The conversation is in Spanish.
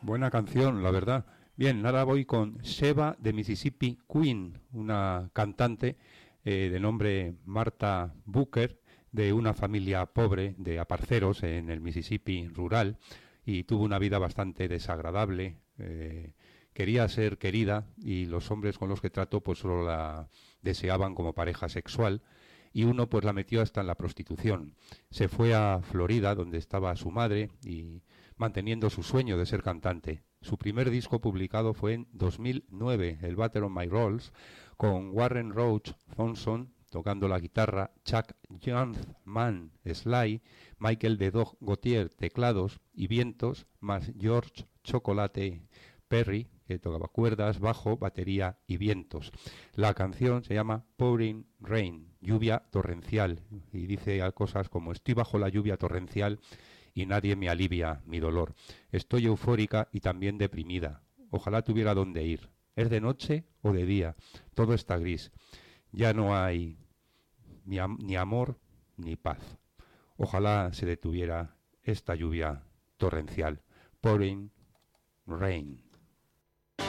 Buena canción, la verdad. Bien, ahora voy con Sheba de Mississippi Queen, una cantante de nombre Martha Booker, de una familia pobre de aparceros en el Mississippi rural, y tuvo una vida bastante desagradable. Quería ser querida y los hombres con los que trató pues solo la deseaban como pareja sexual, y uno pues la metió hasta en la prostitución. Se fue a Florida, donde estaba su madre, y manteniendo su sueño de ser cantante. Su primer disco publicado fue en 2009, el Battle on My Rolls, con Warren Roach Thompson tocando la guitarra, Chuck Johnson Sly, Michael de Dog Gautier teclados y vientos, más George Chocolate Perry, que tocaba cuerdas, bajo, batería y vientos. La canción se llama Pouring Rain, lluvia torrencial, y dice cosas como: estoy bajo la lluvia torrencial y nadie me alivia mi dolor. Estoy eufórica y también deprimida. Ojalá tuviera dónde ir. ¿Es de noche o de día? Todo está gris. Ya no hay ni amor ni paz. Ojalá se detuviera esta lluvia torrencial. Pouring Rain.